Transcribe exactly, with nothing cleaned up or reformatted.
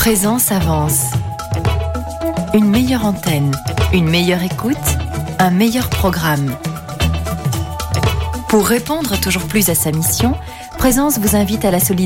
Présence avance. Une meilleure antenne, une meilleure écoute, un meilleur programme. Pour répondre toujours plus à sa mission, Présence vous invite à la solidarité